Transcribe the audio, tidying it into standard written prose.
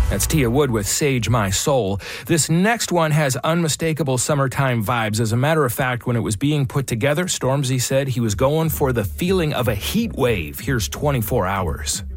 That's Tia Wood with Sage My Soul. This next one has unmistakable summertime vibes. As a matter of fact, when it was being put together, Stormzy said he was going for the feeling of a heat wave. Here's 24 Hours.